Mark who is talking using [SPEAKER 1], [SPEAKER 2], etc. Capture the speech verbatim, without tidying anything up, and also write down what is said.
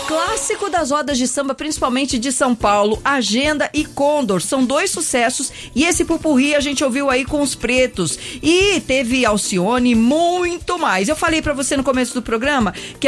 [SPEAKER 1] Clássico das rodas de samba, principalmente de São Paulo, Agenda e Condor, são dois sucessos e esse pupurri a gente ouviu aí com os Pretos e teve Alcione, muito mais. Eu falei pra você no começo do programa que